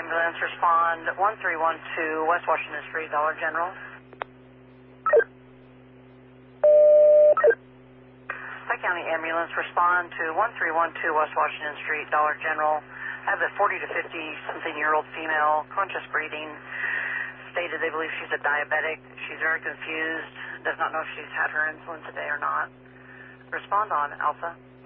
Ambulance, respond 1312 West Washington Street, Dollar General. Pike County Ambulance, respond to 1312 West Washington Street, Dollar General. Have a 40 to 50 something year old female, conscious breathing. Stated they believe she's a diabetic. She's very confused. Does not know if she's had her insulin today or not. Respond on Alpha.